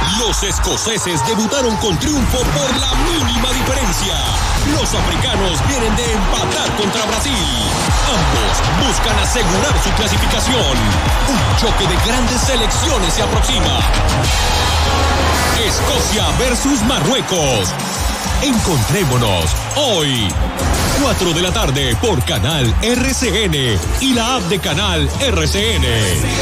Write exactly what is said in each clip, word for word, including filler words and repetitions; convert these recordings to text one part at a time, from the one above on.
Los escoceses debutaron con triunfo por la mínima diferencia. Los africanos vienen de empatar contra Brasil. Ambos buscan asegurar su clasificación. Un choque de grandes selecciones se aproxima. Escocia versus Marruecos. Encontrémonos hoy, cuatro de la tarde por Canal R C N y la app de Canal R C N.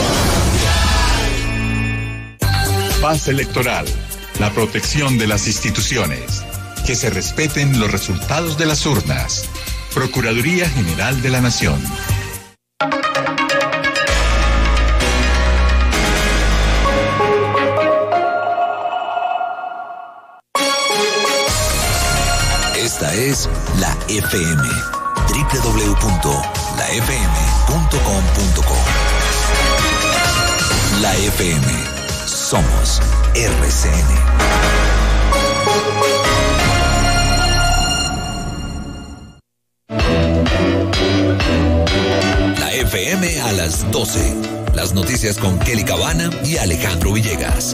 Paz electoral, la protección de las instituciones, que se respeten los resultados de las urnas. Procuraduría General de la Nación. Esta es la F M, doble u doble u doble u punto la f m punto com punto co. La F M, somos R C N. La F M a las doce. Las noticias con Kelly Cabana y Alejandro Villegas.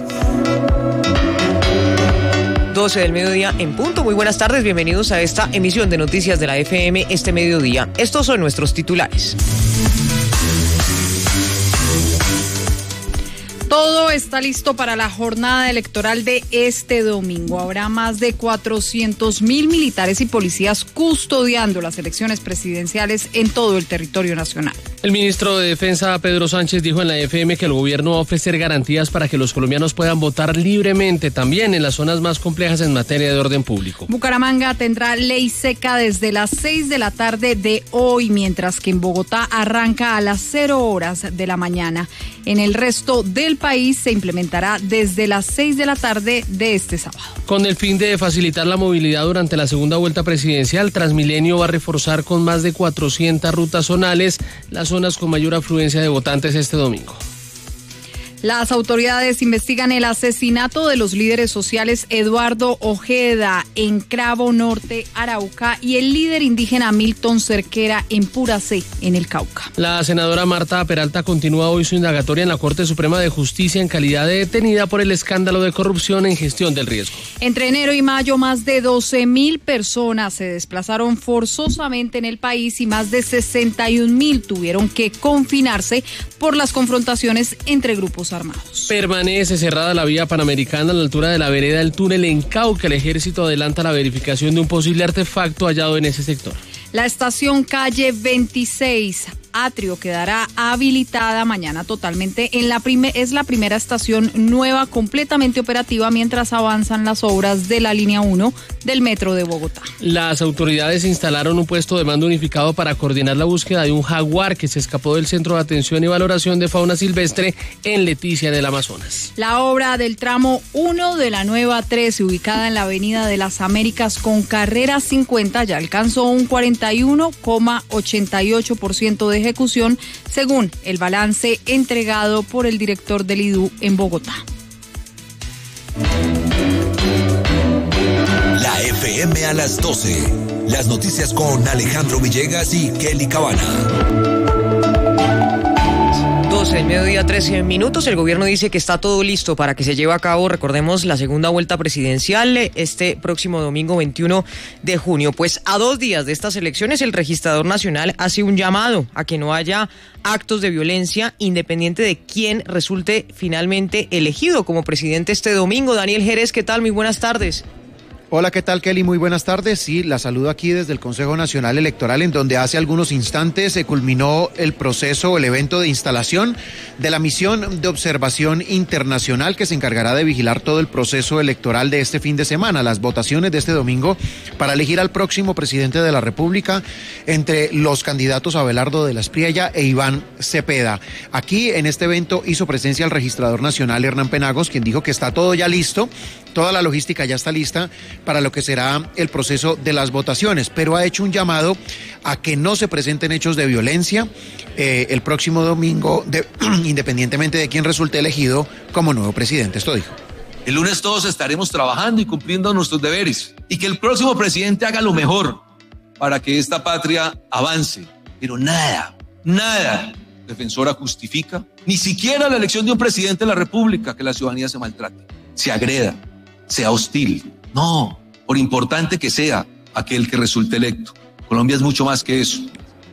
doce del mediodía en punto. Muy buenas tardes, bienvenidos a esta emisión de noticias de la F M este mediodía. Estos son nuestros titulares. Todo está listo para la jornada electoral de este domingo. Habrá más de cuatrocientos mil militares y policías custodiando las elecciones presidenciales en todo el territorio nacional. El ministro de Defensa, Pedro Sánchez, dijo en la F M que el gobierno va a ofrecer garantías para que los colombianos puedan votar libremente, también en las zonas más complejas en materia de orden público. Bucaramanga tendrá ley seca desde las seis de la tarde de hoy, mientras que en Bogotá arranca a las cero horas de la mañana. En el resto del país se implementará desde las seis de la tarde de este sábado. Con el fin de facilitar la movilidad durante la segunda vuelta presidencial, Transmilenio va a reforzar con más de cuatrocientas rutas zonales las zonas con mayor afluencia de votantes este domingo. Las autoridades investigan el asesinato de los líderes sociales Eduardo Ojeda en Cravo Norte, Arauca, y el líder indígena Milton Cerquera en Puracé, en el Cauca. La senadora Marta Peralta continúa hoy su indagatoria en la Corte Suprema de Justicia en calidad de detenida por el escándalo de corrupción en gestión del riesgo. Entre enero y mayo, más de doce mil personas se desplazaron forzosamente en el país y más de sesenta y un mil tuvieron que confinarse por las confrontaciones entre grupos armados. Permanece cerrada la vía panamericana a la altura de la vereda del túnel en Cauca. El ejército adelanta la verificación de un posible artefacto hallado en ese sector. La estación calle veintiséis, Atrio, quedará habilitada mañana totalmente. En la prime- es la primera estación nueva completamente operativa mientras avanzan las obras de la línea uno del metro de Bogotá. Las autoridades instalaron un puesto de mando unificado para coordinar la búsqueda de un jaguar que se escapó del Centro de Atención y Valoración de Fauna Silvestre en Leticia, en el Amazonas. La obra del tramo uno de la nueva trece, ubicada en la Avenida de las Américas con carrera cincuenta, ya alcanzó un cuarenta y uno coma ochenta y ocho por ciento de ejecución, según el balance entregado por el director del I D U en Bogotá. La F M a las doce. Las noticias con Alejandro Villegas y Kelly Cabana. doce del mediodía, trece minutos. El gobierno dice que está todo listo para que se lleve a cabo, recordemos, la segunda vuelta presidencial este próximo domingo veintiuno de junio. Pues a dos días de estas elecciones, el registrador nacional hace un llamado a que no haya actos de violencia, independiente de quién resulte finalmente elegido como presidente este domingo. Daniel Jerez, ¿qué tal? Muy buenas tardes. Hola, ¿qué tal, Kelly? Muy buenas tardes. Sí, la saludo aquí desde el Consejo Nacional Electoral, en donde hace algunos instantes se culminó el proceso, el evento de instalación de la misión de observación internacional que se encargará de vigilar todo el proceso electoral de este fin de semana, las votaciones de este domingo para elegir al próximo presidente de la República entre los candidatos Abelardo de la Espriella e Iván Cepeda. Aquí en este evento hizo presencia el registrador nacional Hernán Penagos, quien dijo que está todo ya listo, toda la logística ya está lista para lo que será el proceso de las votaciones, pero ha hecho un llamado a que no se presenten hechos de violencia eh, el próximo domingo, de, independientemente de quién resulte elegido como nuevo presidente. Esto dijo. El lunes todos estaremos trabajando y cumpliendo nuestros deberes, y que el próximo presidente haga lo mejor para que esta patria avance, pero nada, nada defensora justifica, ni siquiera la elección de un presidente de la República, que la ciudadanía se maltrate. se agreda, sea hostil. No, por importante que sea aquel que resulte electo. Colombia es mucho más que eso.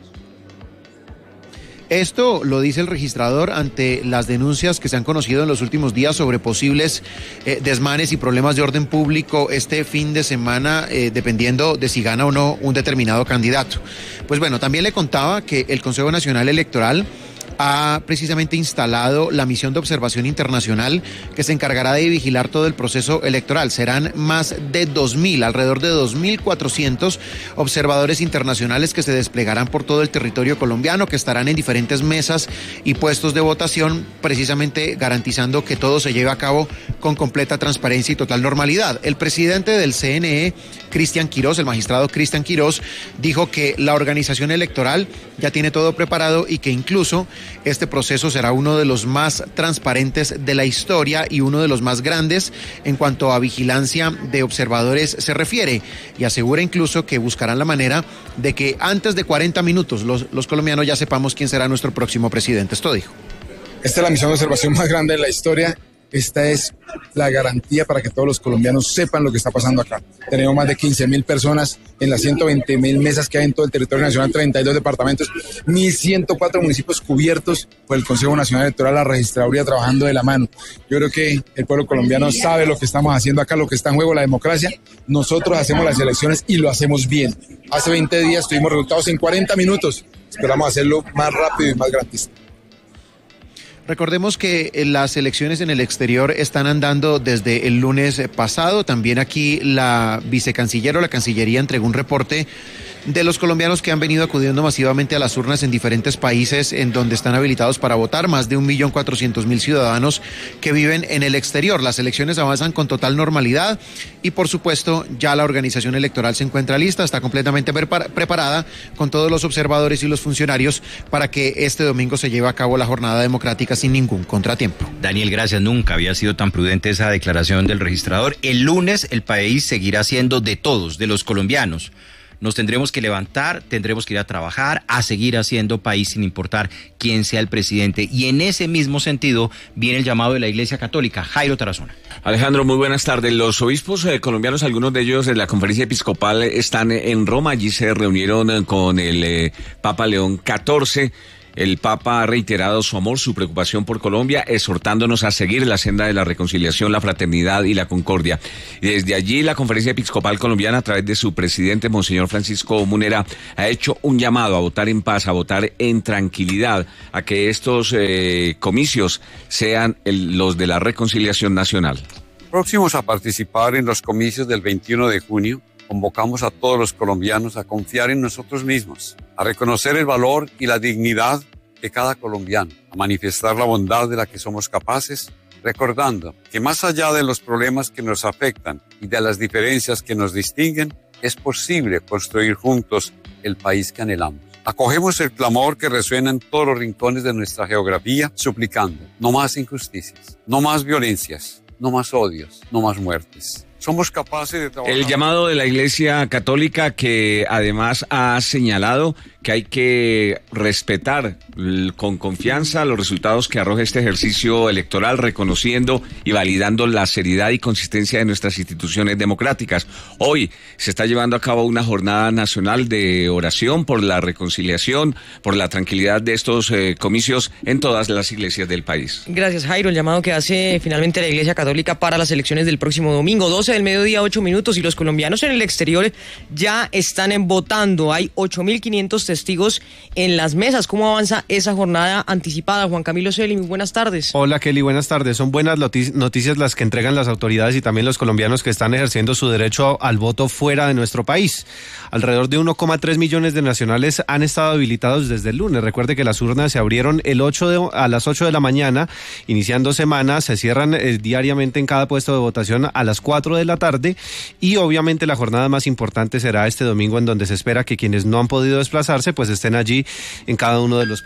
Esto lo dice el registrador ante las denuncias que se han conocido en los últimos días sobre posibles eh, desmanes y problemas de orden público este fin de semana, eh, dependiendo de si gana o no un determinado candidato. Pues bueno, también le contaba que el Consejo Nacional Electoral ha precisamente instalado la misión de observación internacional que se encargará de vigilar todo el proceso electoral. Serán más de dos mil, alrededor de dos mil cuatrocientos observadores internacionales que se desplegarán por todo el territorio colombiano, que estarán en diferentes mesas y puestos de votación, precisamente garantizando que todo se lleve a cabo con completa transparencia y total normalidad. El presidente del C N E, Cristian Quirós, el magistrado Cristian Quirós, dijo que la organización electoral ya tiene todo preparado y que incluso este proceso será uno de los más transparentes de la historia y uno de los más grandes en cuanto a vigilancia de observadores se refiere, y asegura incluso que buscarán la manera de que antes de cuarenta minutos los, los colombianos ya sepamos quién será nuestro próximo presidente. Esto dijo. Esta es la misión de observación más grande de la historia. Esta es la garantía para que todos los colombianos sepan lo que está pasando acá. Tenemos más de quince mil personas en las ciento veinte mil mesas que hay en todo el territorio nacional, treinta y dos departamentos, mil ciento cuatro municipios cubiertos por el Consejo Nacional Electoral, la registraduría trabajando de la mano. Yo creo que el pueblo colombiano sabe lo que estamos haciendo acá, lo que está en juego, la democracia. Nosotros hacemos las elecciones y lo hacemos bien. Hace veinte días tuvimos resultados en cuarenta minutos. Esperamos hacerlo más rápido y más garantista. Recordemos que las elecciones en el exterior están andando desde el lunes pasado. También aquí la vicecanciller o la Cancillería entregó un reporte de los colombianos que han venido acudiendo masivamente a las urnas en diferentes países en donde están habilitados para votar, más de un millón cuatrocientos mil ciudadanos que viven en el exterior. Las elecciones avanzan con total normalidad y, por supuesto, ya la organización electoral se encuentra lista, está completamente preparada con todos los observadores y los funcionarios para que este domingo se lleve a cabo la jornada democrática sin ningún contratiempo. Daniel, gracias. Nunca había sido tan prudente esa declaración del registrador. El lunes el país seguirá siendo de todos, de los colombianos. Nos tendremos que levantar, tendremos que ir a trabajar, a seguir haciendo país sin importar quién sea el presidente. Y en ese mismo sentido viene el llamado de la Iglesia Católica. Jairo Tarazona. Alejandro, muy buenas tardes. Los obispos eh, colombianos, algunos de ellos de la conferencia episcopal, están en Roma. Allí se reunieron con el eh, Papa León catorce. El Papa ha reiterado su amor, su preocupación por Colombia, exhortándonos a seguir la senda de la reconciliación, la fraternidad y la concordia. Y desde allí, la Conferencia Episcopal Colombiana, a través de su presidente, Monseñor Francisco Munera, ha hecho un llamado a votar en paz, a votar en tranquilidad, a que estos eh, comicios sean el, los de la reconciliación nacional. Próximos a participar en los comicios del veintiuno de junio, convocamos a todos los colombianos a confiar en nosotros mismos, a reconocer el valor y la dignidad de cada colombiano, a manifestar la bondad de la que somos capaces, recordando que más allá de los problemas que nos afectan y de las diferencias que nos distinguen, es posible construir juntos el país que anhelamos. Acogemos el clamor que resuena en todos los rincones de nuestra geografía, suplicando no más injusticias, no más violencias, no más odios, no más muertes. Somos capaces de trabajar. El llamado de la Iglesia Católica, que además ha señalado que hay que respetar con confianza los resultados que arroja este ejercicio electoral, reconociendo y validando la seriedad y consistencia de nuestras instituciones democráticas. Hoy se está llevando a cabo una jornada nacional de oración por la reconciliación, por la tranquilidad de estos eh, comicios en todas las iglesias del país. Gracias, Jairo. El llamado que hace finalmente la Iglesia Católica para las elecciones del próximo domingo, doce del mediodía, ocho minutos, y los colombianos en el exterior ya están en votando. Hay ocho mil quinientos testigos en las mesas. ¿Cómo avanza esa jornada anticipada? Juan Camilo Celi, muy buenas tardes. Hola, Kelly, buenas tardes. Son buenas noticias las que entregan las autoridades y también los colombianos que están ejerciendo su derecho al voto fuera de nuestro país. Alrededor de uno coma tres millones de nacionales han estado habilitados desde el lunes. Recuerde que las urnas se abrieron el ocho de, a las ocho de la mañana, iniciando semana, se cierran eh, diariamente en cada puesto de votación a las cuatro de la tarde, y obviamente la jornada más importante será este domingo, en donde se espera que quienes no han podido desplazarse pues estén allí en cada uno de los puntos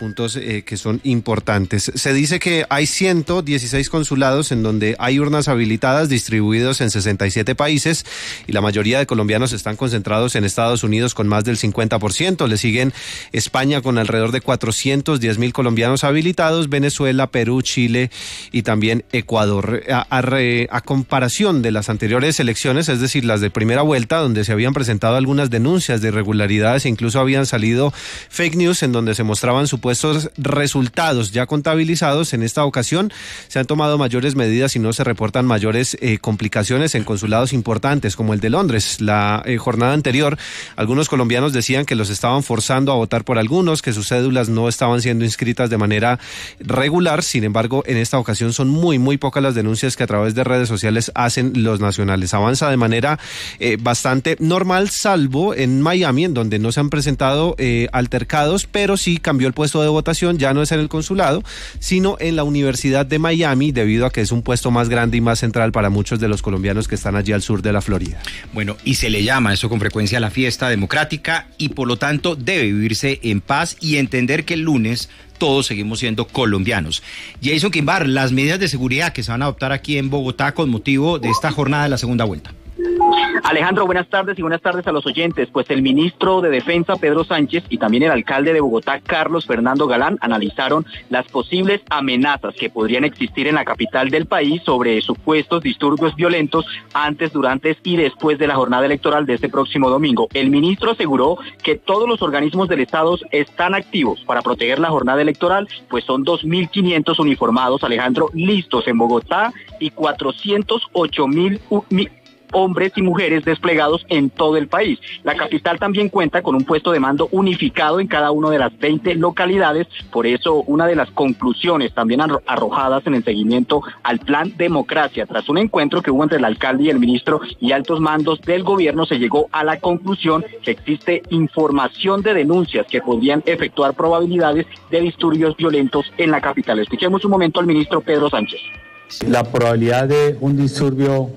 puntos eh, que son importantes. Se dice que hay ciento dieciséis consulados en donde hay urnas habilitadas distribuidos en sesenta y siete países y la mayoría de colombianos están concentrados en Estados Unidos con más del cincuenta por ciento. Le siguen España con alrededor de cuatrocientos diez mil colombianos habilitados, Venezuela, Perú, Chile y también Ecuador. A, a, re, a comparación de las anteriores elecciones, es decir, las de primera vuelta, donde se habían presentado algunas denuncias de irregularidades e incluso habían salido fake news en donde se mostraban supuestos resultados ya contabilizados, en esta ocasión se han tomado mayores medidas y no se reportan mayores eh, complicaciones en consulados importantes como el de Londres. La eh, jornada anterior, algunos colombianos decían que los estaban forzando a votar por algunos, que sus cédulas no estaban siendo inscritas de manera regular. Sin embargo, en esta ocasión son muy, muy pocas las denuncias que a través de redes sociales hacen los nacionales. Avanza de manera eh, bastante normal, salvo en Miami, en donde no se han presentado eh, altercados, pero sí cambió el puesto de votación, ya no es en el consulado, sino en la Universidad de Miami, debido a que es un puesto más grande y más central para muchos de los colombianos que están allí al sur de la Florida. Bueno, y se le llama eso con frecuencia la fiesta democrática y por lo tanto debe vivirse en paz y entender que el lunes todos seguimos siendo colombianos. Jason Quimbar, las medidas de seguridad que se van a adoptar aquí en Bogotá con motivo de esta jornada de la segunda vuelta. Alejandro, buenas tardes y buenas tardes a los oyentes. Pues el ministro de Defensa, Pedro Sánchez, y también el alcalde de Bogotá, Carlos Fernando Galán, analizaron las posibles amenazas que podrían existir en la capital del país sobre supuestos disturbios violentos antes, durante y después de la jornada electoral de este próximo domingo. El ministro aseguró que todos los organismos del Estado están activos para proteger la jornada electoral, pues son dos mil quinientos uniformados, Alejandro, listos en Bogotá y cuatrocientos ocho mil hombres y mujeres desplegados en todo el país. La capital también cuenta con un puesto de mando unificado en cada una de las veinte localidades. Por eso, una de las conclusiones también arrojadas en el seguimiento al plan Democracia, tras un encuentro que hubo entre el alcalde y el ministro y altos mandos del gobierno, se llegó a la conclusión que existe información de denuncias que podrían efectuar probabilidades de disturbios violentos en la capital. Escuchemos un momento al ministro Pedro Sánchez. La probabilidad de un disturbio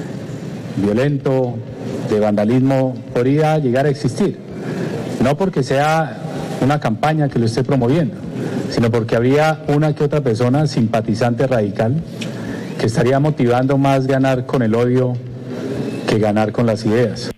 violento, de vandalismo, podría llegar a existir. No porque sea una campaña que lo esté promoviendo, sino porque habría una que otra persona simpatizante radical que estaría motivando más ganar con el odio que ganar con las ideas.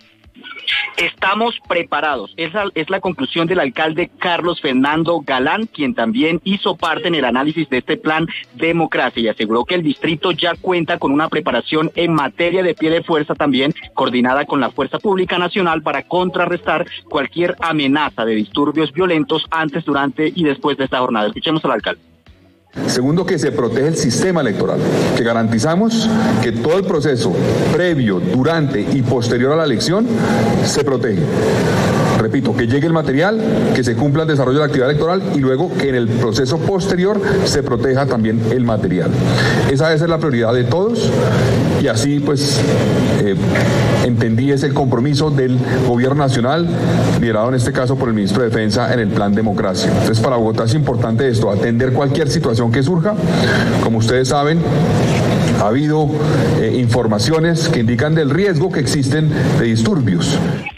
Estamos preparados. Esa es la conclusión del alcalde Carlos Fernando Galán, quien también hizo parte en el análisis de este plan Democracia y aseguró que el distrito ya cuenta con una preparación en materia de pie de fuerza también, coordinada con la Fuerza Pública Nacional para contrarrestar cualquier amenaza de disturbios violentos antes, durante y después de esta jornada. Escuchemos al alcalde. Segundo, que se protege el sistema electoral, que garantizamos que todo el proceso previo, durante y posterior a la elección se protege. Repito, que llegue el material, que se cumpla el desarrollo de la actividad electoral y luego que en el proceso posterior se proteja también el material. Esa debe ser la prioridad de todos y así pues eh, entendí es el compromiso del gobierno nacional, liderado en este caso por el ministro de Defensa en el plan Democracia. Entonces, para Bogotá es importante esto, atender cualquier situación que surja. Como ustedes saben, ha habido eh, informaciones que indican del riesgo que existen de disturbios.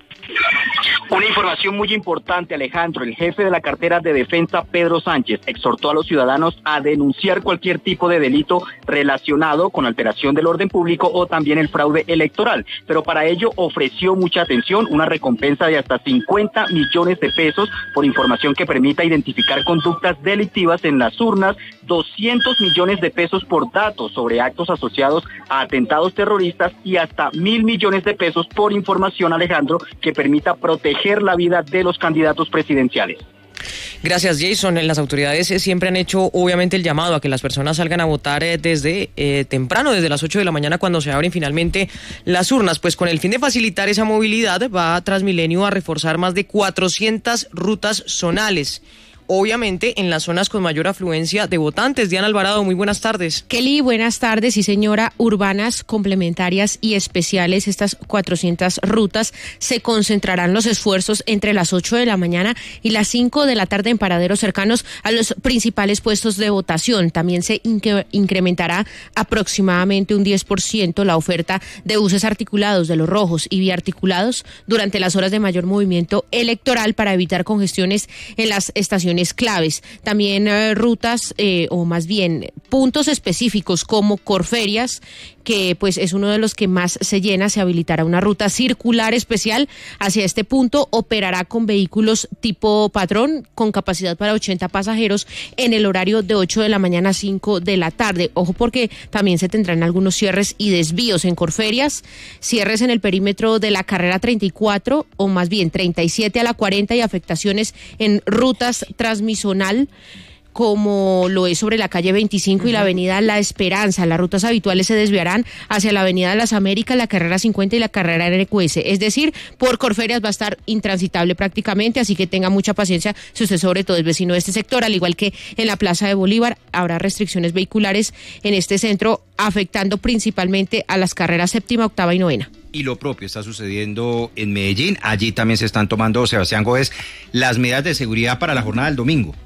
Una información muy importante, Alejandro. El jefe de la cartera de defensa, Pedro Sánchez, exhortó a los ciudadanos a denunciar cualquier tipo de delito relacionado con alteración del orden público o también el fraude electoral. Pero para ello ofreció mucha atención, una recompensa de hasta cincuenta millones de pesos por información que permita identificar conductas delictivas en las urnas, doscientos millones de pesos por datos sobre actos asociados a atentados terroristas y hasta mil millones de pesos por información, Alejandro, que permita proteger la vida de los candidatos presidenciales. Gracias, Jason. Las autoridades siempre han hecho, obviamente, el llamado a que las personas salgan a votar desde eh, temprano, desde las ocho de la mañana, cuando se abren finalmente las urnas. Pues con el fin de facilitar esa movilidad, va Transmilenio a reforzar más de cuatrocientas rutas zonales, obviamente en las zonas con mayor afluencia de votantes. Diana Alvarado, muy buenas tardes. Kelly, buenas tardes. Y señora, urbanas, complementarias y especiales, estas cuatrocientas rutas, se concentrarán los esfuerzos entre las ocho de la mañana y las cinco de la tarde en paraderos cercanos a los principales puestos de votación. También se incre- incrementará aproximadamente un diez por ciento la oferta de buses articulados de los rojos y biarticulados durante las horas de mayor movimiento electoral para evitar congestiones en las estaciones estaciones claves. También eh, rutas eh, o más bien puntos específicos como Corferias, que pues es uno de los que más se llena. Se habilitará una ruta circular especial hacia este punto. Operará con vehículos tipo patrón con capacidad para ochenta pasajeros en el horario de ocho de la mañana a cinco de la tarde. Ojo, porque también se tendrán algunos cierres y desvíos en Corferias, cierres en el perímetro de la carrera treinta y cuatro o más bien treinta y siete a la cuarenta y afectaciones en rutas transmisonal, como lo es sobre la calle veinticinco y la avenida La Esperanza. Las rutas habituales se desviarán hacia la avenida de las Américas, la carrera cincuenta y la carrera R Q S. Es decir, por Corferias va a estar intransitable prácticamente, así que tenga mucha paciencia si usted sobre todo es vecino de este sector. Al igual que en la Plaza de Bolívar, habrá restricciones vehiculares en este centro, afectando principalmente a las carreras séptima, octava y novena. Y lo propio está sucediendo en Medellín. Allí también se están tomando, Sebastián Gómez, las medidas de seguridad para la jornada del domingo.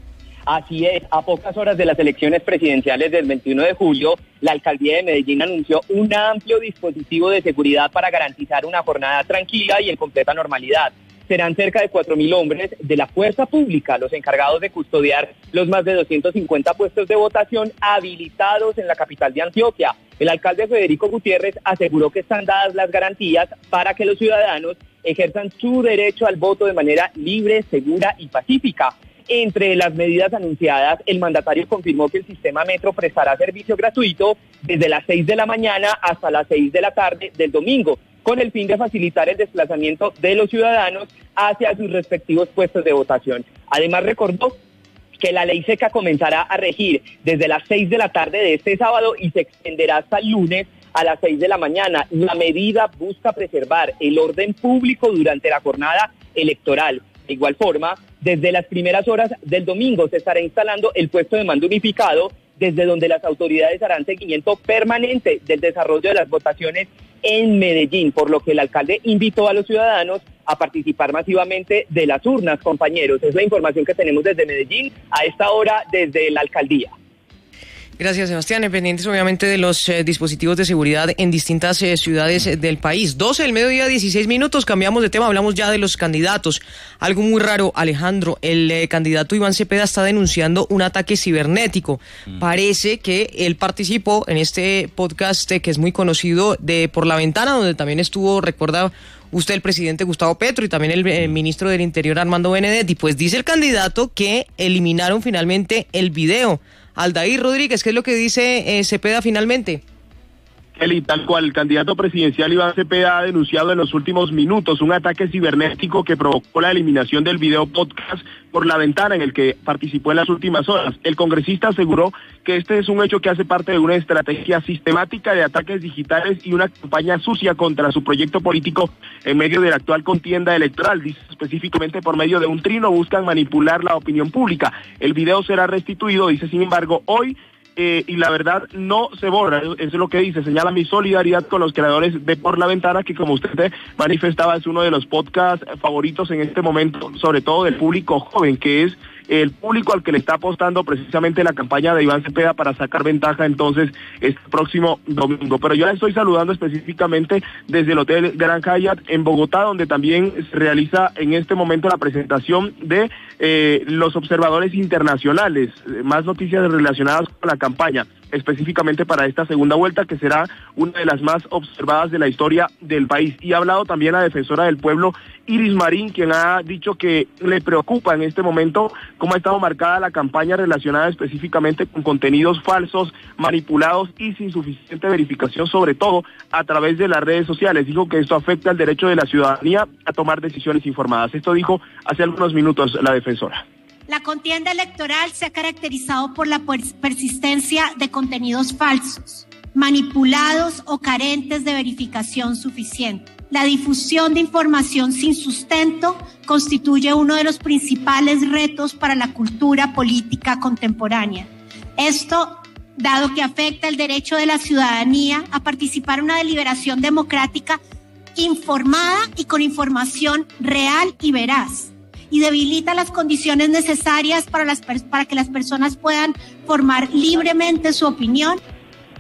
Así es, a pocas horas de las elecciones presidenciales del veintiuno de julio, la alcaldía de Medellín anunció un amplio dispositivo de seguridad para garantizar una jornada tranquila y en completa normalidad. Serán cerca de cuatro mil hombres de la fuerza pública los encargados de custodiar los más de doscientos cincuenta puestos de votación habilitados en la capital de Antioquia. El alcalde Federico Gutiérrez aseguró que están dadas las garantías para que los ciudadanos ejerzan su derecho al voto de manera libre, segura y pacífica. Entre las medidas anunciadas, el mandatario confirmó que el sistema Metro prestará servicio gratuito desde las seis de la mañana hasta las seis de la tarde del domingo, con el fin de facilitar el desplazamiento de los ciudadanos hacia sus respectivos puestos de votación. Además, recordó que la ley seca comenzará a regir desde las seis de la tarde de este sábado y se extenderá hasta el lunes a las seis de la mañana. La medida busca preservar el orden público durante la jornada electoral. De igual forma, desde las primeras horas del domingo se estará instalando el puesto de mando unificado, desde donde las autoridades harán seguimiento permanente del desarrollo de las votaciones en Medellín, por lo que el alcalde invitó a los ciudadanos a participar masivamente de las urnas, compañeros. Es la información que tenemos desde Medellín, a esta hora desde la alcaldía. Gracias, Sebastián. Pendientes obviamente de los eh, dispositivos de seguridad en distintas eh, ciudades eh, del país. doce del mediodía, dieciséis minutos, cambiamos de tema, hablamos ya de los candidatos. Algo muy raro, Alejandro, el eh, candidato Iván Cepeda está denunciando un ataque cibernético. Mm. Parece que él participó en este podcast eh, que es muy conocido de Por la Ventana, donde también estuvo, recuerda usted, el presidente Gustavo Petro y también el eh, ministro del Interior Armando Benedetti. Pues dice el candidato que eliminaron finalmente el video. Aldair Rodríguez, ¿qué es lo que dice eh, Cepeda finalmente? Kelly, tal cual, el candidato presidencial Iván Cepeda ha denunciado en los últimos minutos un ataque cibernético que provocó la eliminación del video podcast Por la Ventana, en el que participó en las últimas horas. El congresista aseguró que este es un hecho que hace parte de una estrategia sistemática de ataques digitales y una campaña sucia contra su proyecto político en medio de la actual contienda electoral. Dice específicamente por medio de un trino buscan manipular la opinión pública. El video será restituido, dice sin embargo, hoy. Eh, y la verdad no se borra, eso es lo que dice. Señala mi solidaridad con los creadores de Por la Ventana, que como usted manifestaba es uno de los podcasts favoritos en este momento, sobre todo del público joven, que es el público al que le está apostando precisamente la campaña de Iván Cepeda para sacar ventaja entonces este próximo domingo. Pero yo la estoy saludando específicamente desde el Hotel Gran Hyatt en Bogotá, donde también se realiza en este momento la presentación de eh, los observadores internacionales. Más noticias relacionadas con la campaña, específicamente para esta segunda vuelta, que será una de las más observadas de la historia del país. Y ha hablado también la defensora del pueblo, Iris Marín, quien ha dicho que le preocupa en este momento cómo ha estado marcada la campaña relacionada específicamente con contenidos falsos, manipulados y sin suficiente verificación, sobre todo a través de las redes sociales. Dijo que esto afecta al derecho de la ciudadanía a tomar decisiones informadas. Esto dijo hace algunos minutos la defensora. La contienda electoral se ha caracterizado por la persistencia de contenidos falsos, manipulados o carentes de verificación suficiente. La difusión de información sin sustento constituye uno de los principales retos para la cultura política contemporánea. Esto, dado que afecta el derecho de la ciudadanía a participar en una deliberación democrática informada y con información real y veraz, y debilita las condiciones necesarias para, las, para que las personas puedan formar libremente su opinión.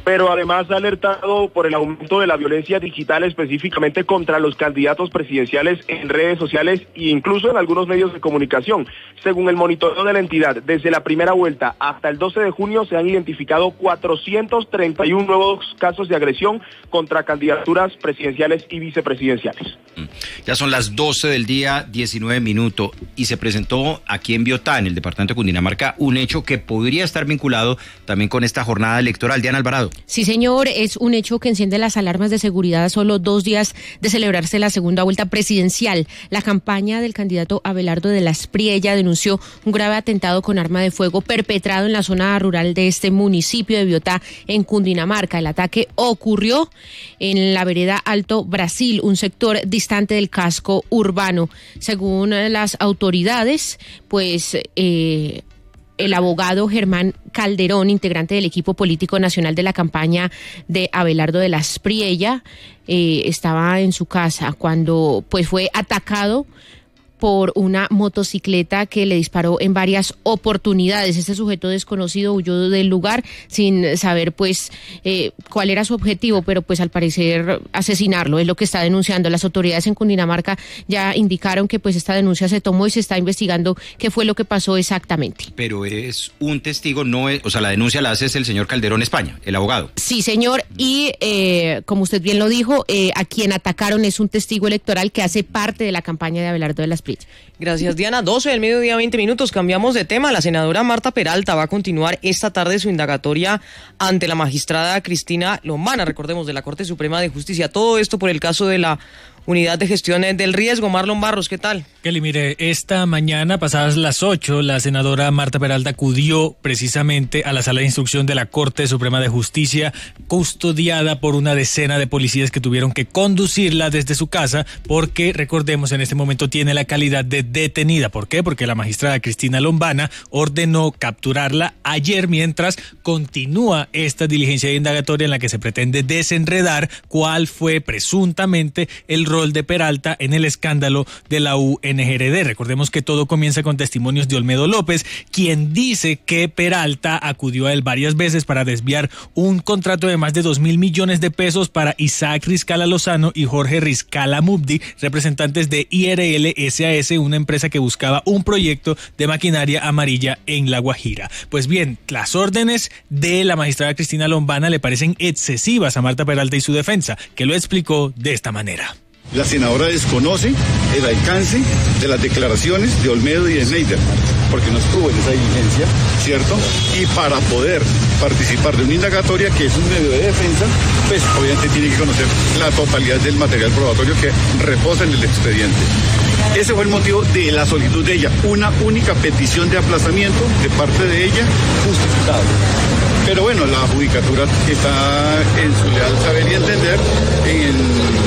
pero además ha alertado por el aumento de la violencia digital, específicamente contra los candidatos presidenciales en redes sociales e incluso en algunos medios de comunicación. Según el monitoreo de la entidad, desde la primera vuelta hasta el doce de junio se han identificado cuatrocientos treinta y uno nuevos casos de agresión contra candidaturas presidenciales y vicepresidenciales. Ya son las doce del día, diecinueve minutos, y se presentó aquí en Biotá, en el departamento de Cundinamarca, un hecho que podría estar vinculado también con esta jornada electoral. Diana Alvarado. Sí, señor, es un hecho que enciende las alarmas de seguridad a solo dos días de celebrarse la segunda vuelta presidencial. La campaña del candidato Abelardo de la Espriella denunció un grave atentado con arma de fuego perpetrado en la zona rural de este municipio de Biotá, en Cundinamarca. El ataque ocurrió en la vereda Alto Brasil, un sector distante del casco urbano. Según las autoridades, pues eh, el abogado Germán Calderón, integrante del equipo político nacional de la campaña de Abelardo de la Espriella, eh, estaba en su casa cuando pues fue atacado por una motocicleta que le disparó en varias oportunidades. Este sujeto desconocido huyó del lugar sin saber pues eh, cuál era su objetivo, pero pues al parecer asesinarlo es lo que está denunciando. Las autoridades en Cundinamarca ya indicaron que pues esta denuncia se tomó y se está investigando qué fue lo que pasó exactamente. Pero es un testigo, no es, o sea, la denuncia la hace el señor Calderón España, el abogado. Sí, señor, y eh, como usted bien lo dijo, eh, a quien atacaron es un testigo electoral que hace parte de la campaña de Abelardo de la Espriella. Gracias, Diana. doce del mediodía, veinte minutos. Cambiamos de tema. La senadora Marta Peralta va a continuar esta tarde su indagatoria ante la magistrada Cristina Lombana, recordemos, de la Corte Suprema de Justicia. Todo esto por el caso de la Unidad de Gestión del Riesgo. Marlon Barros, ¿qué tal? Kelly, mire, esta mañana, pasadas las ocho, la senadora Marta Peralta acudió precisamente a la sala de instrucción de la Corte Suprema de Justicia, custodiada por una decena de policías que tuvieron que conducirla desde su casa, porque, recordemos, en este momento tiene la calidad de detenida. ¿Por qué? Porque la magistrada Cristina Lombana ordenó capturarla ayer mientras continúa esta diligencia de indagatoria en la que se pretende desenredar cuál fue presuntamente el rol de Peralta en el escándalo de la U N G R D. Recordemos que todo comienza con testimonios de Olmedo López, quien dice que Peralta acudió a él varias veces para desviar un contrato de más de dos mil millones de pesos para Isaac Rizcala Lozano y Jorge Rizcala Mubdi, representantes de I R L S A S, una empresa que buscaba un proyecto de maquinaria amarilla en La Guajira. Pues bien, las órdenes de la magistrada Cristina Lombana le parecen excesivas a Marta Peralta y su defensa, que lo explicó de esta manera. La senadora desconoce el alcance de las declaraciones de Olmedo y de Schneider, porque no estuvo en esa diligencia, ¿cierto? Y para poder participar de una indagatoria, que es un medio de defensa, pues obviamente tiene que conocer la totalidad del material probatorio que reposa en el expediente. Ese fue el motivo de la solicitud de ella, una única petición de aplazamiento de parte de ella justificada. Pero bueno, la judicatura está en su leal saber y entender, en el,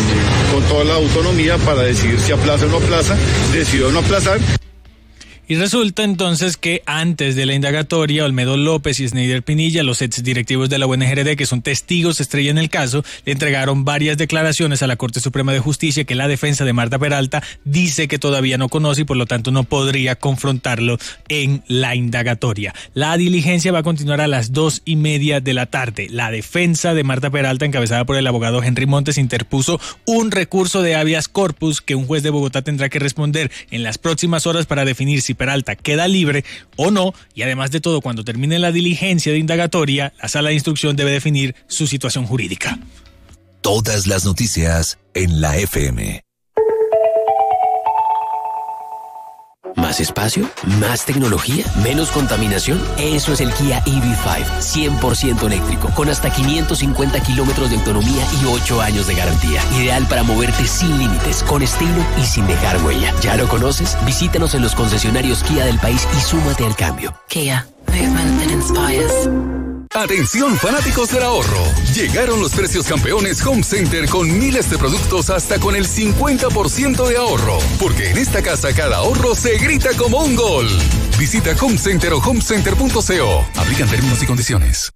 con toda la autonomía para decidir si aplaza o no aplaza, decidió no aplazar. Y resulta entonces que antes de la indagatoria, Olmedo López y Schneider Pinilla, los exdirectivos de la U N G R D, que son testigos estrella en el caso, le entregaron varias declaraciones a la Corte Suprema de Justicia que la defensa de Marta Peralta dice que todavía no conoce y por lo tanto no podría confrontarlo en la indagatoria. La diligencia va a continuar a las dos y media de la tarde. La defensa de Marta Peralta, encabezada por el abogado Henry Montes, interpuso un recurso de habeas corpus que un juez de Bogotá tendrá que responder en las próximas horas para definir si Peralta queda libre o no, y además de todo, cuando termine la diligencia de indagatoria, la sala de instrucción debe definir su situación jurídica. Todas las noticias en la F M. ¿Más espacio? ¿Más tecnología? ¿Menos contaminación? Eso es el Kia E V cinco, cien por ciento eléctrico, con hasta quinientos cincuenta kilómetros de autonomía y ocho años de garantía. Ideal para moverte sin límites, con estilo y sin dejar huella. ¿Ya lo conoces? Visítanos en los concesionarios Kia del país y súmate al cambio. Kia, movement that inspires. Atención fanáticos del ahorro, llegaron los precios campeones Home Center con miles de productos hasta con el cincuenta por ciento de ahorro, porque en esta casa cada ahorro se grita como un gol. Visita Home Center o homecenter punto co. Aplican términos y condiciones.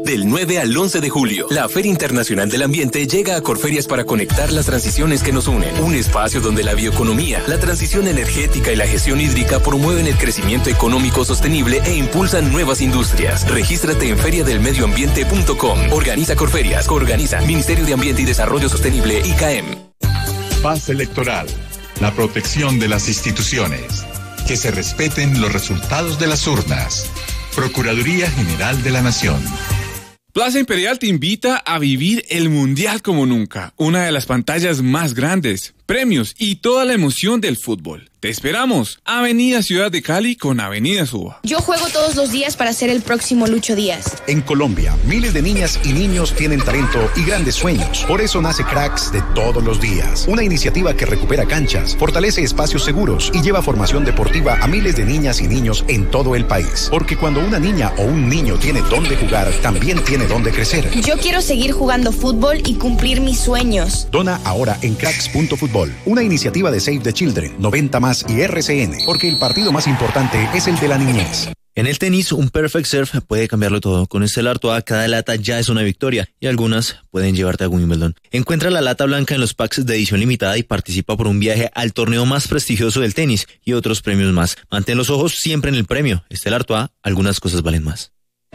Del nueve al once de julio, la Feria Internacional del Ambiente llega a Corferias para conectar las transiciones que nos unen. Un espacio donde la bioeconomía, la transición energética y la gestión hídrica promueven el crecimiento económico sostenible e impulsan nuevas industrias. Regístrate en feria del medio ambiente punto com. Organiza Corferias. Organiza Ministerio de Ambiente y Desarrollo Sostenible, I C A E M. Paz electoral. La protección de las instituciones. Que se respeten los resultados de las urnas. Procuraduría General de la Nación. Plaza Imperial te invita a vivir el Mundial como nunca, una de las pantallas más grandes, premios y toda la emoción del fútbol. Te esperamos. Avenida Ciudad de Cali con Avenida Suba. Yo juego todos los días para ser el próximo Lucho Díaz. En Colombia, miles de niñas y niños tienen talento y grandes sueños. Por eso nace Cracks de todos los días. Una iniciativa que recupera canchas, fortalece espacios seguros y lleva formación deportiva a miles de niñas y niños en todo el país. Porque cuando una niña o un niño tiene dónde jugar, también tiene dónde crecer. Yo quiero seguir jugando fútbol y cumplir mis sueños. Dona ahora en cracks punto fútbol. Una iniciativa de Save the Children, noventa más y R C N, porque el partido más importante es el de la niñez. En el tenis, un perfect serve puede cambiarlo todo. Con Stella Artois, cada lata ya es una victoria y algunas pueden llevarte a Wimbledon. Encuentra la lata blanca en los packs de edición limitada y participa por un viaje al torneo más prestigioso del tenis y otros premios más. Mantén los ojos siempre en el premio. Stella Artois, algunas cosas valen más.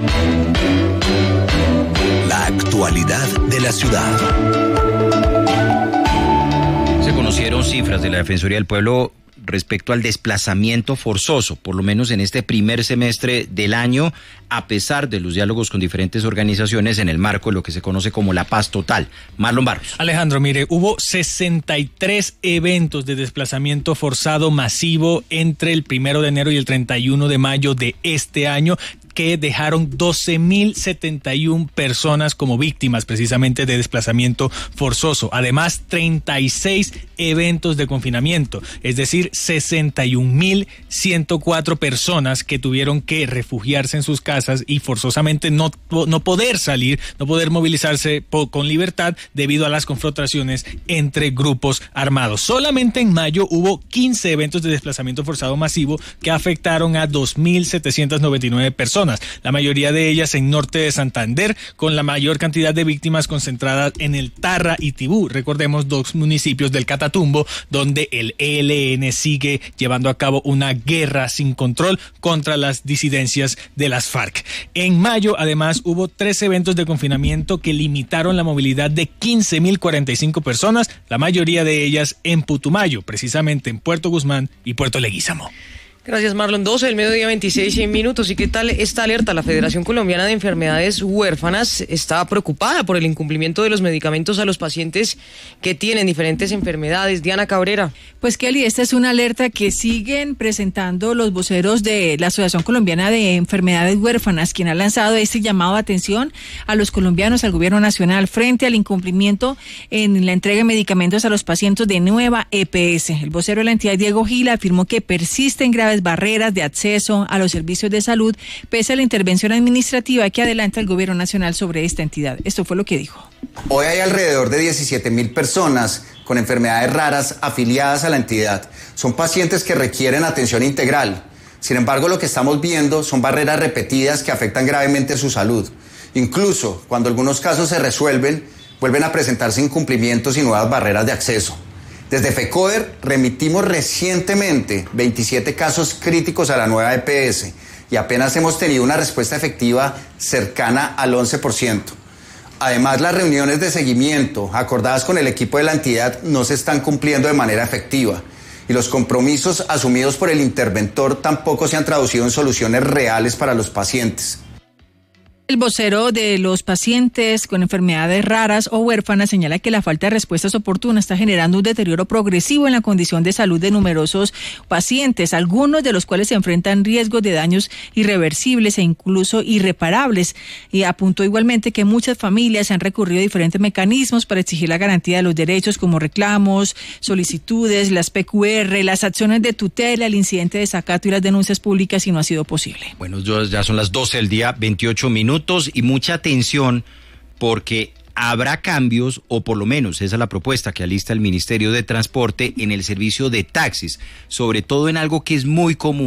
La actualidad de la ciudad. Se conocieron cifras de la Defensoría del Pueblo respecto al desplazamiento forzoso, por lo menos en este primer semestre del año, a pesar de los diálogos con diferentes organizaciones en el marco de lo que se conoce como la paz total. Marlon Barros. Alejandro, mire, hubo sesenta y tres eventos de desplazamiento forzado masivo entre el primero de enero y el treinta y uno de mayo de este año, que dejaron doce mil setenta y una personas como víctimas precisamente de desplazamiento forzoso. Además, treinta y seis eventos de confinamiento, es decir, sesenta y un mil ciento cuatro personas que tuvieron que refugiarse en sus casas y forzosamente no, no poder salir, no poder movilizarse po- con libertad debido a las confrontaciones entre grupos armados. Solamente en mayo hubo quince eventos de desplazamiento forzado masivo que afectaron a dos mil setecientas noventa y nueve personas. La mayoría de ellas en norte de Santander, con la mayor cantidad de víctimas concentradas en el Tarra y Tibú. Recordemos, dos municipios del Catatumbo, donde el E L N sigue llevando a cabo una guerra sin control contra las disidencias de las FARC. En mayo, además, hubo tres eventos de confinamiento que limitaron la movilidad de quince mil cuarenta y cinco personas, la mayoría de ellas en Putumayo, precisamente en Puerto Guzmán y Puerto Leguízamo. Gracias, Marlon. doce del mediodía, veintiséis minutos. ¿Y qué tal esta alerta? La Federación Colombiana de Enfermedades Huérfanas está preocupada por el incumplimiento de los medicamentos a los pacientes que tienen diferentes enfermedades. Diana Cabrera. Pues, Kelly, esta es una alerta que siguen presentando los voceros de la Asociación Colombiana de Enfermedades Huérfanas, quien ha lanzado este llamado de atención a los colombianos, al gobierno nacional, frente al incumplimiento en la entrega de medicamentos a los pacientes de nueva E P S. El vocero de la entidad, Diego Gil, afirmó que persisten graves barreras de acceso a los servicios de salud pese a la intervención administrativa que adelanta el gobierno nacional sobre esta entidad. Esto fue lo que dijo. Hoy hay alrededor de diecisiete mil personas con enfermedades raras afiliadas a la entidad. Son pacientes que requieren atención integral. Sin embargo, lo que estamos viendo son barreras repetidas que afectan gravemente su salud. Incluso cuando algunos casos se resuelven, vuelven a presentarse incumplimientos y nuevas barreras de acceso. Desde FECODER remitimos recientemente veintisiete casos críticos a la nueva E P S y apenas hemos tenido una respuesta efectiva cercana al once por ciento. Además, las reuniones de seguimiento acordadas con el equipo de la entidad no se están cumpliendo de manera efectiva y los compromisos asumidos por el interventor tampoco se han traducido en soluciones reales para los pacientes. El vocero de los pacientes con enfermedades raras o huérfanas señala que la falta de respuestas oportunas está generando un deterioro progresivo en la condición de salud de numerosos pacientes, algunos de los cuales se enfrentan riesgos de daños irreversibles e incluso irreparables. Y apuntó igualmente que muchas familias han recurrido a diferentes mecanismos para exigir la garantía de los derechos, como reclamos, solicitudes, las P Q R, las acciones de tutela, el incidente de desacato y las denuncias públicas, y no ha sido posible. Bueno, ya son las doce del día, veintiocho minutos. Y mucha atención, porque habrá cambios, o por lo menos esa es la propuesta que alista el Ministerio de Transporte en el servicio de taxis, sobre todo en algo que es muy común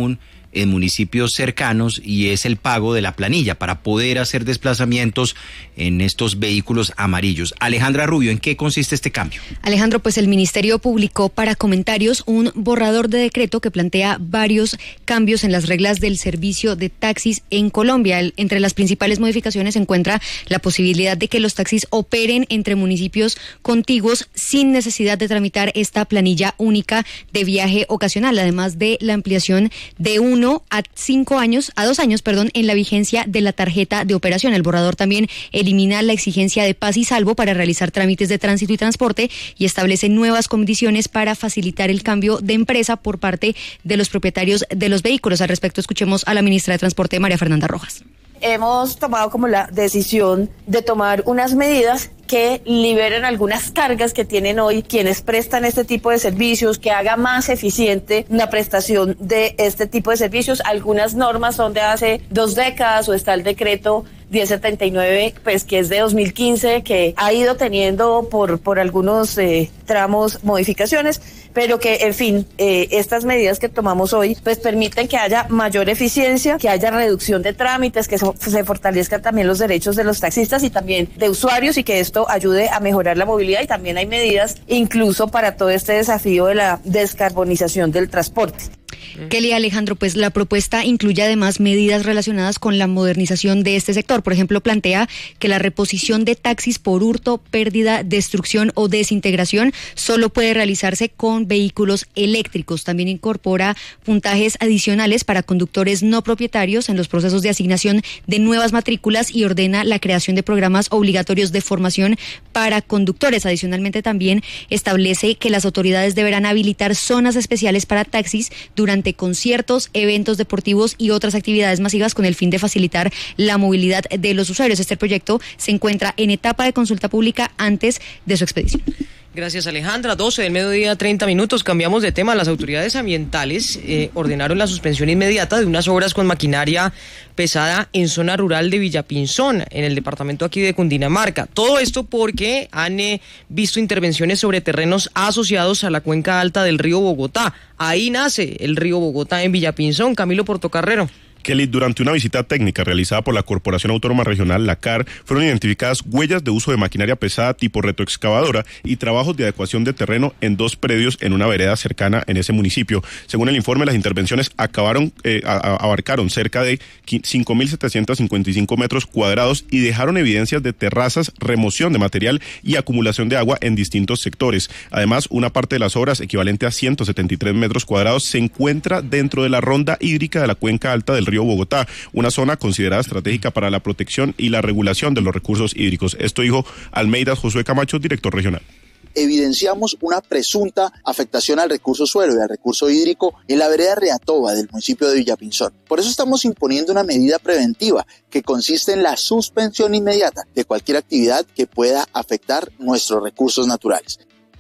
en municipios cercanos y es el pago de la planilla para poder hacer desplazamientos en estos vehículos amarillos. Alejandra Rubio, ¿en qué consiste este cambio? Alejandro, pues el Ministerio publicó para comentarios un borrador de decreto que plantea varios cambios en las reglas del servicio de taxis en Colombia. El, entre las principales modificaciones se encuentra la posibilidad de que los taxis operen entre municipios contiguos sin necesidad de tramitar esta planilla única de viaje ocasional, además de la ampliación de uno a cinco años, a dos años, perdón, en la vigencia de la tarjeta de operación. El borrador también elimina la exigencia de paz y salvo para realizar trámites de tránsito y transporte y establece nuevas condiciones para facilitar el cambio de empresa por parte de los propietarios de los vehículos. Al respecto, escuchemos a la ministra de Transporte, María Fernanda Rojas. Hemos tomado como la decisión de tomar unas medidas que liberen algunas cargas que tienen hoy quienes prestan este tipo de servicios, que haga más eficiente la prestación de este tipo de servicios. Algunas normas son de hace dos décadas o está el decreto diez setenta y nueve, pues que es de dos mil quince, que ha ido teniendo por, por algunos eh, tramos modificaciones, pero que, en fin, eh, estas medidas que tomamos hoy, pues permiten que haya mayor eficiencia, que haya reducción de trámites, que so, se fortalezcan también los derechos de los taxistas y también de usuarios y que esto ayude a mejorar la movilidad. Y también hay medidas incluso para todo este desafío de la descarbonización del transporte. Kelly, Alejandro, pues la propuesta incluye además medidas relacionadas con la modernización de este sector. Por ejemplo, plantea que la reposición de taxis por hurto, pérdida, destrucción o desintegración solo puede realizarse con vehículos eléctricos. También incorpora puntajes adicionales para conductores no propietarios en los procesos de asignación de nuevas matrículas y ordena la creación de programas obligatorios de formación para conductores. Adicionalmente, también establece que las autoridades deberán habilitar zonas especiales para taxis durante conciertos, eventos deportivos y otras actividades masivas con el fin de facilitar la movilidad de los usuarios. Este proyecto se encuentra en etapa de consulta pública antes de su expedición. Gracias, Alejandra. doce del mediodía, treinta minutos. Cambiamos de tema. Las autoridades ambientales eh, ordenaron la suspensión inmediata de unas obras con maquinaria pesada en zona rural de Villapinzón, en el departamento aquí de Cundinamarca. Todo esto porque han eh, visto intervenciones sobre terrenos asociados a la cuenca alta del río Bogotá. Ahí nace el río Bogotá en Villapinzón. Camilo Portocarrero. Kelly, durante una visita técnica realizada por la Corporación Autónoma Regional, la C A R, fueron identificadas huellas de uso de maquinaria pesada tipo retroexcavadora y trabajos de adecuación de terreno en dos predios en una vereda cercana en ese municipio. Según el informe, las intervenciones acabaron, eh, a, a, abarcaron cerca de cinco mil setecientos cincuenta y cinco metros cuadrados y dejaron evidencias de terrazas, remoción de material y acumulación de agua en distintos sectores. Además, una parte de las obras, equivalente a ciento setenta y tres metros cuadrados, se encuentra dentro de la ronda hídrica de la cuenca alta del río Bogotá, una zona considerada estratégica para la protección y la regulación de los recursos hídricos. Esto dijo Almeida Josué Camacho, director regional. Evidenciamos una presunta afectación al recurso suelo y al recurso hídrico en la vereda Reatoba del municipio de Villapinzón. Por eso estamos imponiendo una medida preventiva que consiste en la suspensión inmediata de cualquier actividad que pueda afectar nuestros recursos naturales.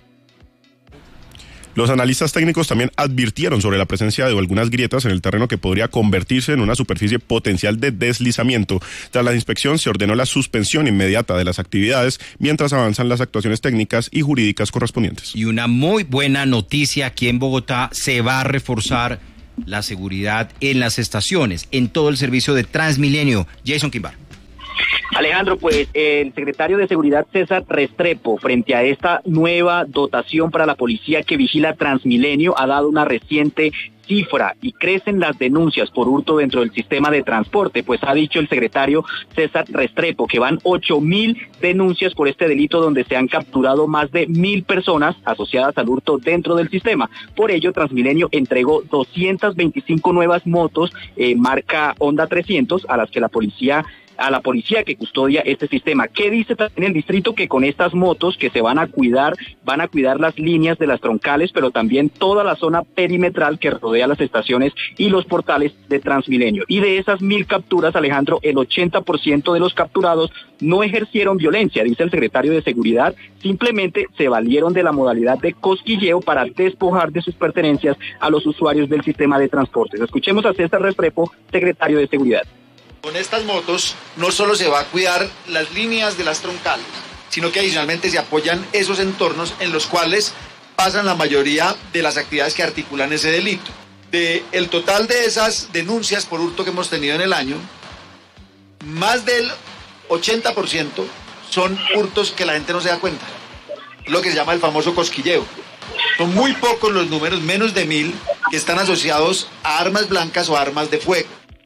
Los analistas técnicos también advirtieron sobre la presencia de algunas grietas en el terreno que podría convertirse en una superficie potencial de deslizamiento. Tras la inspección se ordenó la suspensión inmediata de las actividades mientras avanzan las actuaciones técnicas y jurídicas correspondientes. Y una muy buena noticia aquí en Bogotá: se va a reforzar la seguridad en las estaciones, en todo el servicio de Transmilenio. Jason Quimbar. Alejandro, pues el secretario de Seguridad César Restrepo, frente a esta nueva dotación para la policía que vigila Transmilenio, ha dado una reciente cifra y crecen las denuncias por hurto dentro del sistema de transporte. Pues ha dicho el secretario César Restrepo que van ocho mil denuncias por este delito, donde se han capturado más de mil personas asociadas al hurto dentro del sistema. Por ello, Transmilenio entregó doscientas veinticinco nuevas motos eh, marca Honda trescientos a las que la policía a la policía que custodia este sistema. ¿Qué dice también el distrito? Que con estas motos que se van a cuidar, van a cuidar las líneas de las troncales, pero también toda la zona perimetral que rodea las estaciones y los portales de Transmilenio. Y de esas mil capturas, Alejandro, el ochenta por ciento de los capturados no ejercieron violencia, dice el secretario de Seguridad, simplemente se valieron de la modalidad de cosquilleo para despojar de sus pertenencias a los usuarios del sistema de transportes. Escuchemos a César Restrepo, secretario de Seguridad. Con estas motos no solo se va a cuidar las líneas de las troncales, sino que adicionalmente se apoyan esos entornos en los cuales pasan la mayoría de las actividades que articulan ese delito. del total de esas denuncias por hurto que hemos tenido en el año, más del ochenta por ciento son hurtos que la gente no se da cuenta, lo que se llama el famoso cosquilleo. Son muy pocos los números, menos de mil, que están asociados a armas blancas o armas de fuego.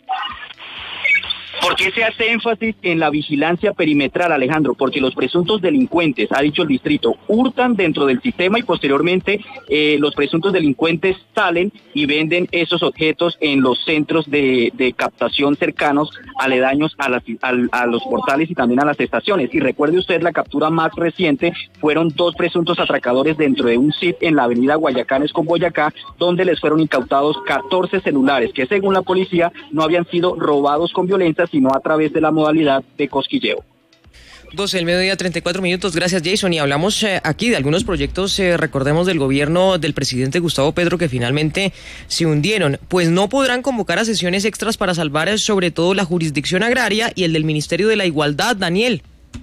¿Por qué se hace énfasis en la vigilancia perimetral, Alejandro? Porque los presuntos delincuentes, ha dicho el distrito, hurtan dentro del sistema y posteriormente eh, los presuntos delincuentes salen y venden esos objetos en los centros de, de captación cercanos, aledaños a, las, a, a los portales y también a las estaciones. Y recuerde usted, la captura más reciente fueron dos presuntos atracadores dentro de un S I T en la avenida Guayacanes con Boyacá, donde les fueron incautados catorce celulares que según la policía no habían sido robados con violencia, sino a través de la modalidad de cosquilleo. doce del mediodía, treinta y cuatro minutos. Gracias, Jason. Y hablamos eh, aquí de algunos proyectos, eh, recordemos, del gobierno del presidente Gustavo Petro que finalmente se hundieron. Pues no podrán convocar a sesiones extras para salvar eh, sobre todo la jurisdicción agraria y el del Ministerio de la Igualdad, Daniel.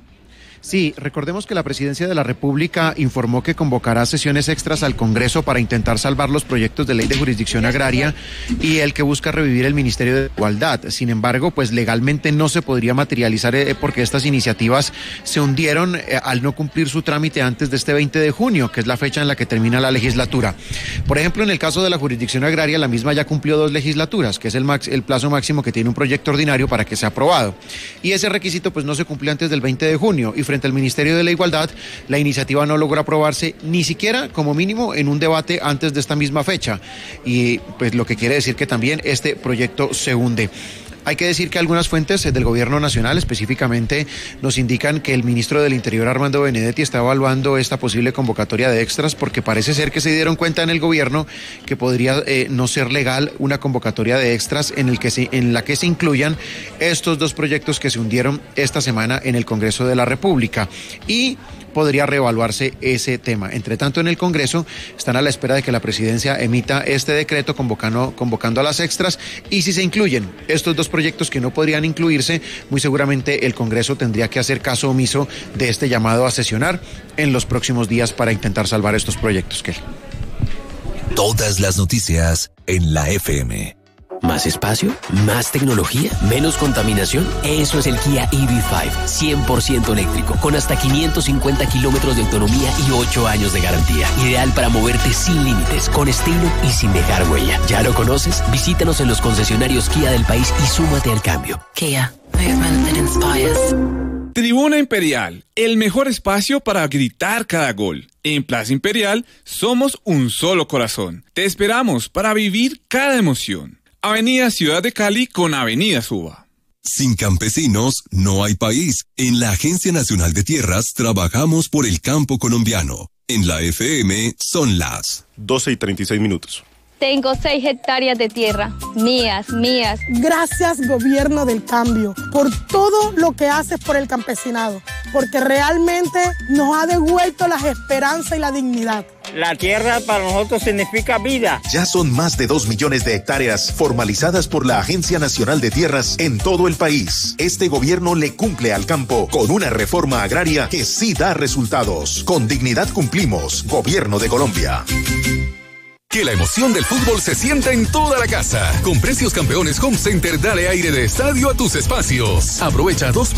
Sí, recordemos que la Presidencia de la República informó que convocará sesiones extras al Congreso para intentar salvar los proyectos de ley de jurisdicción agraria y el que busca revivir el Ministerio de Igualdad. Sin embargo, pues legalmente no se podría materializar eh, porque estas iniciativas se hundieron eh, al no cumplir su trámite antes de este veinte de junio, que es la fecha en la que termina la legislatura. Por ejemplo, en el caso de la jurisdicción agraria, la misma ya cumplió dos legislaturas, que es el, max, el plazo máximo que tiene un proyecto ordinario para que sea aprobado. Y ese requisito pues no se cumplió antes del veinte de junio y frente al Ministerio de la Igualdad, la iniciativa no logró aprobarse ni siquiera como mínimo en un debate antes de esta misma fecha. Y pues lo que quiere decir que también este proyecto se hunde. Hay que decir que algunas fuentes del gobierno nacional específicamente nos indican que el ministro del Interior, Armando Benedetti, está evaluando esta posible convocatoria de extras porque parece ser que se dieron cuenta en el gobierno que podría eh, no ser legal una convocatoria de extras en, el que se, en la que se incluyan estos dos proyectos que se hundieron esta semana en el Congreso de la República. Y podría reevaluarse ese tema. Entre tanto, en el Congreso están a la espera de que la presidencia emita este decreto convocando, convocando a las extras y si se incluyen estos dos proyectos que no podrían incluirse, muy seguramente el Congreso tendría que hacer caso omiso de este llamado a sesionar en los próximos días para intentar salvar estos proyectos. ¿Qué? Todas las noticias en la F M. ¿Más espacio? ¿Más tecnología? ¿Menos contaminación? Eso es el Kia E V cinco, cien por ciento eléctrico, con hasta quinientos cincuenta kilómetros de autonomía y ocho años de garantía. Ideal para moverte sin límites, con estilo y sin dejar huella. ¿Ya lo conoces? Visítanos en los concesionarios Kia del país y súmate al cambio. Kia, movement that inspires. Tribuna Imperial, el mejor espacio para gritar cada gol. En Plaza Imperial somos un solo corazón. Te esperamos para vivir cada emoción. Avenida Ciudad de Cali con Avenida Suba. Sin campesinos no hay país. En la Agencia Nacional de Tierras trabajamos por el campo colombiano. En la F M son las doce y treinta y seis minutos. Tengo seis hectáreas de tierra, mías, mías. Gracias, Gobierno del Cambio, por todo lo que haces por el campesinado, porque realmente nos ha devuelto la esperanza y la dignidad. La tierra para nosotros significa vida. Ya son más de dos millones de hectáreas formalizadas por la Agencia Nacional de Tierras en todo el país. Este gobierno le cumple al campo con una reforma agraria que sí da resultados. Con dignidad cumplimos, Gobierno de Colombia. Que la emoción del fútbol se sienta en toda la casa. Con precios campeones Home Center, dale aire de estadio a tus espacios. Aprovecha dos